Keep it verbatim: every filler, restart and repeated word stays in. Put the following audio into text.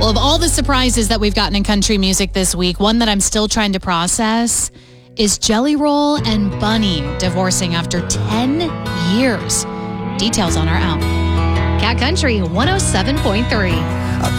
Well, of all the surprises that we've gotten in country music this week, one that I'm still trying to process is Jelly Roll and Bunny divorcing after ten years. Details on our own. Cat Country one oh seven point three.